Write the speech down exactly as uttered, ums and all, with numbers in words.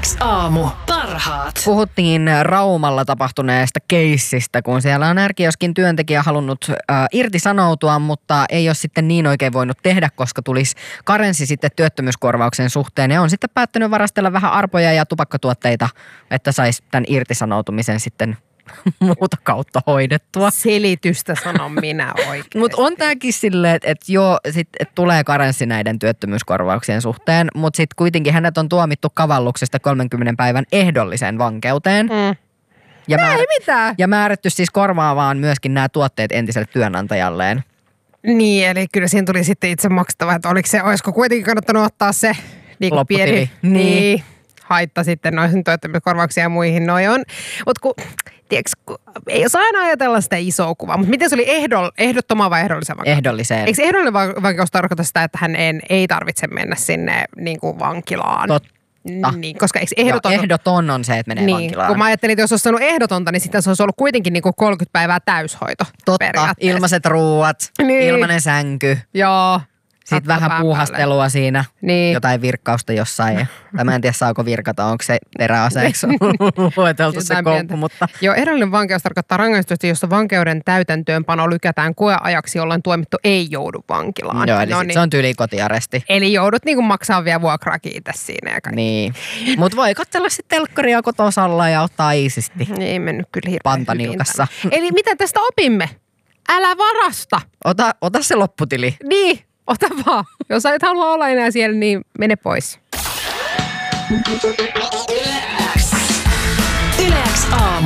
X aamu. Parhaat. Puhuttiin Raumalla tapahtuneesta keissistä, kun siellä on R-kioskin työntekijä halunnut äh, irtisanoutua, mutta ei ole sitten niin oikein voinut tehdä, koska tulisi karenssi sitten työttömyyskorvauksen suhteen. Ja on sitten päättänyt varastella vähän arpoja ja tupakkatuotteita, että saisi tämän irtisanoutumisen sitten muuta kautta hoidettua. Selitystä sanon minä oikein. Mutta on tämäkin silleen, että et joo, sit, et tulee karenssi näiden työttömyyskorvauksien suhteen, mutta sitten kuitenkin hänet on tuomittu kavalluksesta kolmenkymmenen päivän ehdolliseen vankeuteen. Mm. Ja, määr- Ei mitään. ja määrätty siis korvaavaan myöskin nämä tuotteet entiselle työnantajalleen. Niin, eli kyllä siinä tuli sitten itse maksettava, että oliko se, olisiko kuitenkin kannattanut ottaa se niin Lopputili. pieni Niin. niin, haitta sitten noihin työttömyyskorvauksia ja muihin. Noi on, mutta kun, tiedätkö, kun, ei osaa aina ajatella sitä isoa kuvaa, mutta miten se oli ehdol, ehdottoman vai ehdollisen vankeus? Ehdolliseen. Eikö ehdollinen va- vankeus tarkoita sitä, että hän en, ei tarvitse mennä sinne niin kuin vankilaan? Totta. Niin, koska eikö ehdoton... Joo, ehdoton on se, että menee niin, vankilaan. kun mä ajattelin, että jos olisi sanonut ehdotonta, niin sitten se olisi ollut kuitenkin niin kuin kolmekymmentä päivää täyshoito. Totta, ilmaiset ruuat, Niin. ilmainen sänky. Joo. Sitten vähän pään puuhastelua päälle. siinä, Niin. jotain virkkausta jossain. Tai mä en tiedä, saako virkata, onko se teräaseeksi lueteltu se Jotain koukku, pientä. mutta... Joo, ehdollinen vankeus tarkoittaa rangaistusta, jossa vankeuden täytäntöönpano lykätään koeajaksi, jolloin tuomittu ei joudu vankilaan. Joo, eli No sit niin. se on tyyli kotiaresti. Eli joudut niinku maksaa vielä vuokraakin itse siinä ja kaikki. Niin. Mutta voi katsella sitten telkkaria kotosalla ja ottaa iisisti. Ei mennyt kyllä hirveän Pantanilkassa. hyvin tämä. Eli mitä tästä opimme? Älä varasta. Ota, ota se lopputili. Niin, ota vaan. Jos sä et halua olla enää siellä, niin mene pois. Yle X aamu.